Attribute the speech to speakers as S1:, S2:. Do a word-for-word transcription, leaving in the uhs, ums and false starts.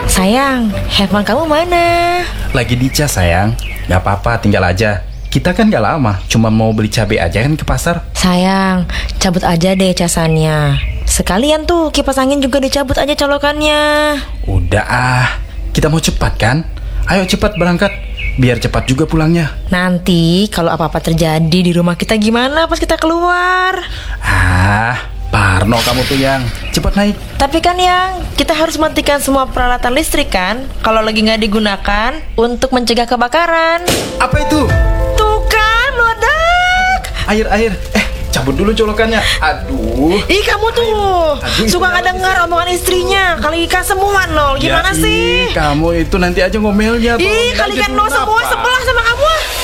S1: Sayang, handphone kamu mana?
S2: Lagi dicas sayang. Gak apa-apa, tinggal aja. Kita kan gak lama, cuma mau beli cabai aja kan ke pasar.
S1: Sayang, cabut aja deh casannya. Sekalian tuh kipas angin juga dicabut aja colokannya.
S2: Udah ah, kita mau cepat kan? Ayo cepat berangkat, biar cepat juga pulangnya.
S1: Nanti kalau apa-apa terjadi di rumah kita gimana pas kita keluar?
S2: Ah, Parno kamu tuh yang cepat naik.
S1: Tapi kan yang kita harus matikan semua peralatan listrik kan kalau lagi nggak digunakan untuk mencegah kebakaran.
S2: Apa itu?
S1: Tuh kan meledak.
S2: Air air. Eh, cabut dulu colokannya. Aduh.
S1: Ih kamu tuh
S2: Aduh,
S1: suka nggak dengar omongan istrinya. Kalikan semua nol. Gimana
S2: Ya,
S1: sih?
S2: ih, kamu itu nanti aja ngomelnya tuh.
S1: Ih kalikan nol semua sebelah sama kamu.